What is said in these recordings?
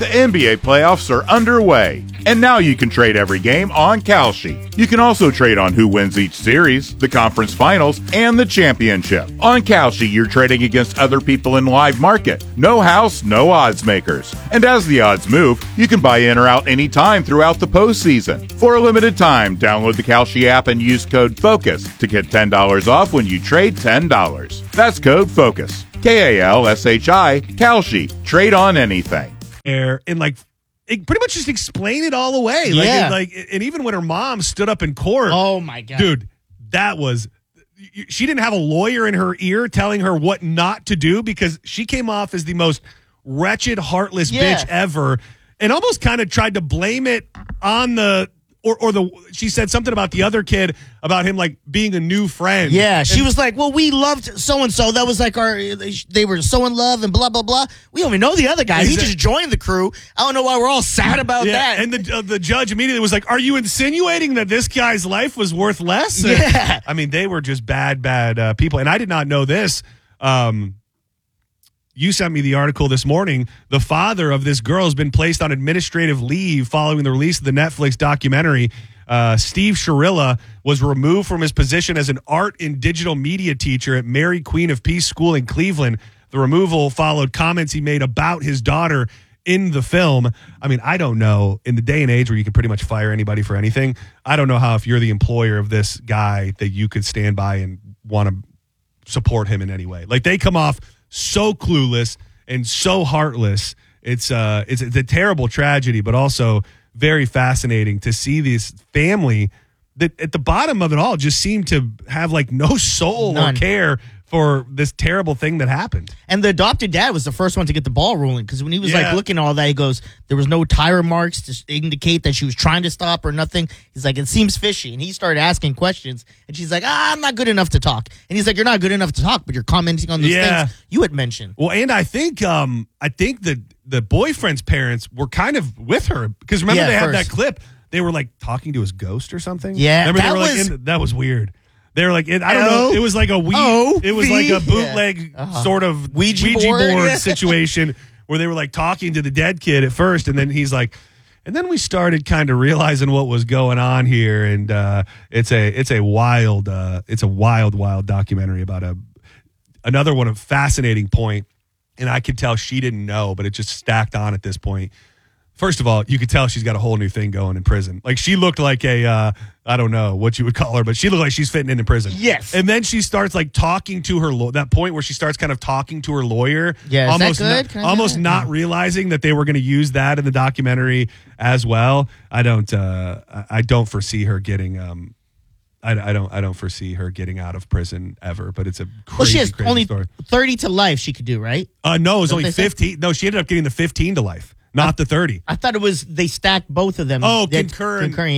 The NBA playoffs are underway, and now you can trade every game on Kalshi. You can also trade on who wins each series, the conference finals, and the championship. On Kalshi, you're trading against other people in live market. No house, no odds makers. And as the odds move, you can buy in or out anytime throughout the postseason. For a limited time, download the Kalshi app and use code FOCUS to get $10 off when you trade $10. That's code FOCUS. KALSHI, Kalshi. Trade on anything. And it pretty much just explain it all away. Yeah. And even when her mom stood up in court. Oh my God. Dude, she didn't have a lawyer in her ear telling her what not to do because she came off as the most wretched, heartless bitch ever and almost kind of tried to blame it on she said something about the other kid about him like being a new friend. Yeah, she was like, well, we loved so-and-so. That was like they were so in love and blah, blah, blah. We don't even know the other guy. He just joined the crew. I don't know why we're all sad about that. And the judge immediately was like, are you insinuating that this guy's life was worth less? Yeah. I mean, they were just bad people. And I did not know this. You sent me the article this morning. The father of this girl has been placed on administrative leave following the release of the Netflix documentary. Steve Sharilla was removed from his position as an art and digital media teacher at Mary Queen of Peace School in Cleveland. The removal followed comments he made about his daughter in the film. I mean, I don't know. In the day and age where you can pretty much fire anybody for anything, I don't know how if you're the employer of this guy that you could stand by and want to support him in any way. Like, they come off so clueless and so heartless. It's a terrible tragedy, but also very fascinating to see this family that at the bottom of it all just seemed to have like no soul or care for this terrible thing that happened. And the adopted dad was the first one to get the ball rolling because when he was like looking at all that, he goes, there was no tire marks to indicate that she was trying to stop or nothing. He's like, it seems fishy. And he started asking questions and she's like, I'm not good enough to talk. And he's like, you're not good enough to talk, but you're commenting on those things you had mentioned. Well, and I think that the boyfriend's parents were kind of with her because remember they had that clip. They were like talking to his ghost or something. Yeah, remember that was weird. They were like, I don't know. It was like it was like a bootleg sort of Ouija board situation where they were like talking to the dead kid at first, and then he's like, and then we started kind of realizing what was going on here, and it's a wild documentary about another one of fascinating point, and I could tell she didn't know, but it just stacked on at this point. First of all, you could tell she's got a whole new thing going in prison. Like, she looked like I don't know what you would call her, but she looked like she's fitting in prison. Yes. And then she starts like talking to her that point where she starts kind of talking to her lawyer. Yeah, almost not realizing that they were going to use that in the documentary as well. I don't foresee her getting I don't foresee her getting out of prison ever, but it's a crazy, she has crazy only story. 30 to life she could do, right? No, it was only 15. No, she ended up getting the 15 to life. Not the 30. I thought it was they stacked both of them. Oh, concurrently.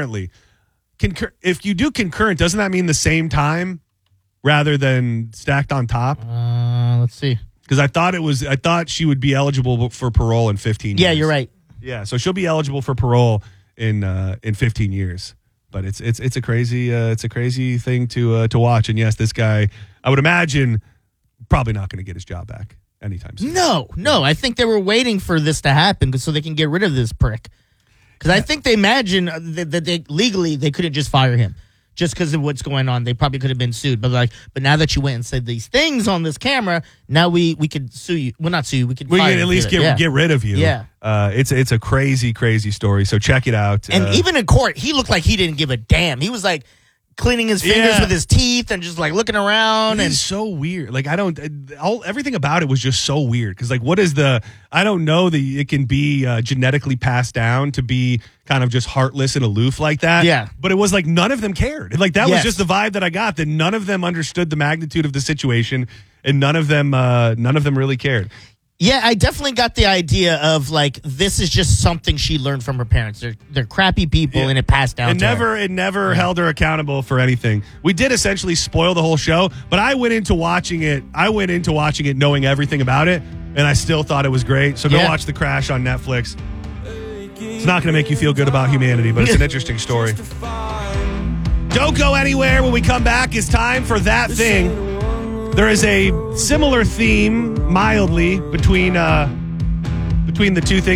If you do concurrent, doesn't that mean the same time rather than stacked on top? Let's see. Because I thought she would be eligible for parole in 15 years. Yeah, you're right. Yeah, so she'll be eligible for parole in 15 years. But it's a crazy thing to watch. And yes, this guy, I would imagine, probably not going to get his job back anytime soon. No. I think they were waiting for this to happen so they can get rid of this prick. Because I think they imagine that they legally they couldn't just fire him just because of what's going on. They probably could have been sued. But now that you went and said these things on this camera, now we could sue you. Well, not sue you. We can at least get rid of you. Yeah. It's a crazy, crazy story. So check it out. And even in court, he looked like he didn't give a damn. He was like cleaning his fingers with his teeth and just like looking around. It's so weird. Like, everything about it was just so weird. Because like, I don't know that it can be genetically passed down to be kind of just heartless and aloof like that. Yeah. But it was like none of them cared. Like, that was just the vibe that I got, that none of them understood the magnitude of the situation and none of them really cared. Yeah, I definitely got the idea of like this is just something she learned from her parents. They're crappy people, and it passed down. It never held her accountable for anything. We did essentially spoil the whole show, but I went into watching it knowing everything about it, and I still thought it was great. So go watch The Crash on Netflix. It's not going to make you feel good about humanity, but it's an interesting story. Don't go anywhere. When we come back, it's time for That Thing. There is a similar theme, mildly, between the two things.